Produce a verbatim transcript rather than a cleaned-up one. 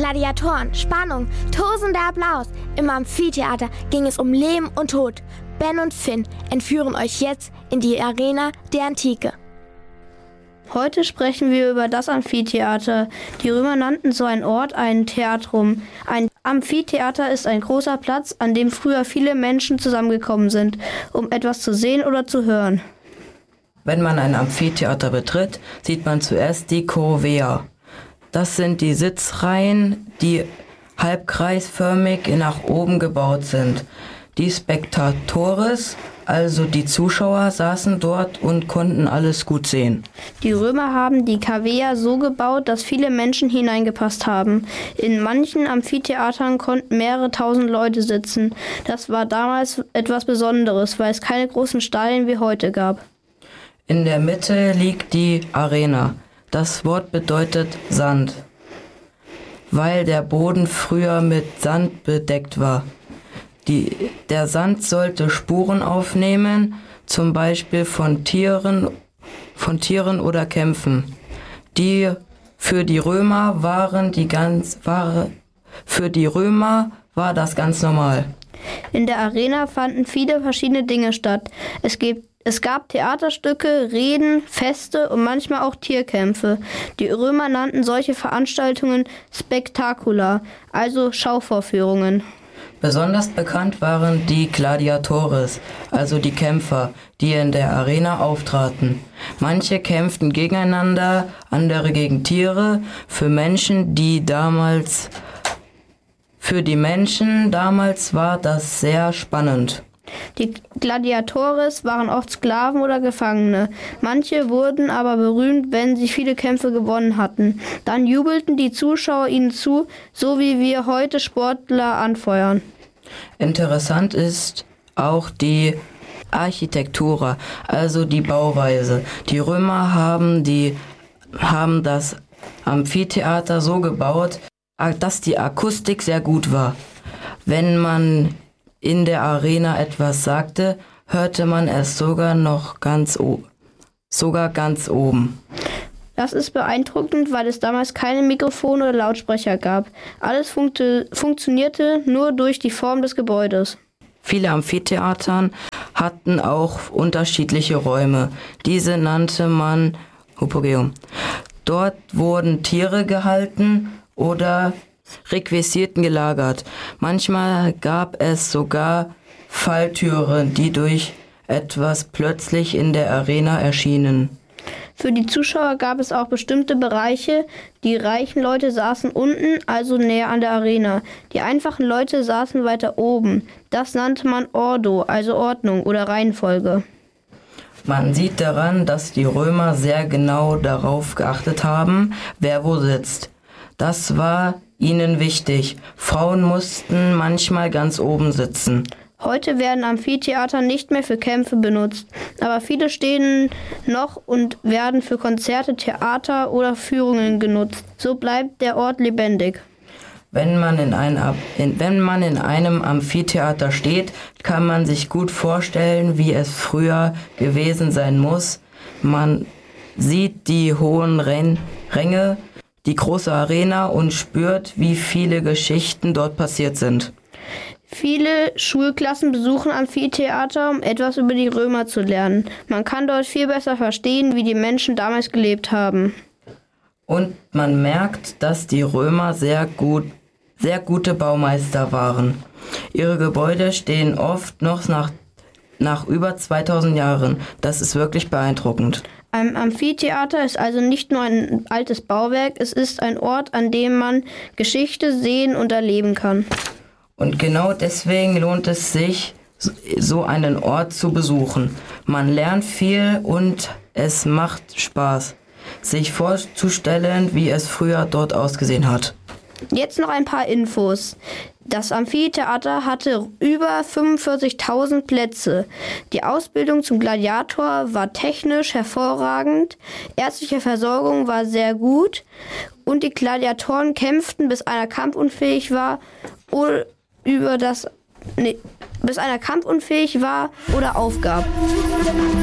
Gladiatoren, Spannung, tosender Applaus. Im Amphitheater ging es um Leben und Tod. Ben und Finn entführen euch jetzt in die Arena der Antike. Heute sprechen wir über das Amphitheater. Die Römer nannten so einen Ort ein Theatrum. Ein Amphitheater ist ein großer Platz, an dem früher viele Menschen zusammengekommen sind, um etwas zu sehen oder zu hören. Wenn man ein Amphitheater betritt, sieht man zuerst die Corovea. Das sind die Sitzreihen, die halbkreisförmig nach oben gebaut sind. Die Spectatores, also die Zuschauer, saßen dort und konnten alles gut sehen. Die Römer haben die Cavea so gebaut, dass viele Menschen hineingepasst haben. In manchen Amphitheatern konnten mehrere tausend Leute sitzen. Das war damals etwas Besonderes, weil es keine großen Stadien wie heute gab. In der Mitte liegt die Arena. Das Wort bedeutet Sand, weil der Boden früher mit Sand bedeckt war. Die, der Sand sollte Spuren aufnehmen, zum Beispiel von Tieren, von Tieren oder Kämpfen. Die für die Römer waren die ganz war, für die Römer war das ganz normal. In der Arena fanden viele verschiedene Dinge statt. Es gibt Es gab Theaterstücke, Reden, Feste und manchmal auch Tierkämpfe. Die Römer nannten solche Veranstaltungen Spectacula, also Schauvorführungen. Besonders bekannt waren die Gladiatores, also die Kämpfer, die in der Arena auftraten. Manche kämpften gegeneinander, andere gegen Tiere. Für Menschen, die damals, für die Menschen damals war das sehr spannend. Die Gladiatores waren oft Sklaven oder Gefangene. Manche wurden aber berühmt, wenn sie viele Kämpfe gewonnen hatten. Dann jubelten die Zuschauer ihnen zu, so wie wir heute Sportler anfeuern. Interessant ist auch die Architektur, also die Bauweise. Die Römer haben, die, haben das Amphitheater so gebaut, dass die Akustik sehr gut war. Wenn man in der Arena etwas sagte, hörte man es sogar noch ganz o- sogar ganz oben. Das ist beeindruckend, weil es damals keine Mikrofone oder Lautsprecher gab. Alles funktio- funktionierte nur durch die Form des Gebäudes. Viele Amphitheatern hatten auch unterschiedliche Räume. Diese nannte man Hypogeum. Dort wurden Tiere gehalten oder Requisiten gelagert. Manchmal gab es sogar Falltüren, die durch etwas plötzlich in der Arena erschienen. Für die Zuschauer gab es auch bestimmte Bereiche. Die reichen Leute saßen unten, also näher an der Arena. Die einfachen Leute saßen weiter oben. Das nannte man Ordo, also Ordnung oder Reihenfolge. Man sieht daran, dass die Römer sehr genau darauf geachtet haben, wer wo sitzt. Das war ihnen wichtig. Frauen mussten manchmal ganz oben sitzen. Heute werden Amphitheater nicht mehr für Kämpfe benutzt, aber viele stehen noch und werden für Konzerte, Theater oder Führungen genutzt. So bleibt der Ort lebendig. Wenn man in, ein, in, wenn man in einem Amphitheater steht, kann man sich gut vorstellen, wie es früher gewesen sein muss. Man sieht die hohen Renn- Ränge, die große Arena und spürt, wie viele Geschichten dort passiert sind. Viele Schulklassen besuchen Amphitheater, um etwas über die Römer zu lernen. Man kann dort viel besser verstehen, wie die Menschen damals gelebt haben. Und man merkt, dass die Römer sehr gut, sehr gute Baumeister waren. Ihre Gebäude stehen oft noch nach, nach über zweitausend Jahren. Das ist wirklich beeindruckend. Ein Amphitheater ist also nicht nur ein altes Bauwerk, es ist ein Ort, an dem man Geschichte sehen und erleben kann. Und genau deswegen lohnt es sich, so einen Ort zu besuchen. Man lernt viel und es macht Spaß, sich vorzustellen, wie es früher dort ausgesehen hat. Jetzt noch ein paar Infos. Das Amphitheater hatte über fünfundvierzigtausend Plätze. Die Ausbildung zum Gladiator war technisch hervorragend, ärztliche Versorgung war sehr gut und die Gladiatoren kämpften, bis einer kampfunfähig war oder über das nee, bis einer kampfunfähig war oder aufgab.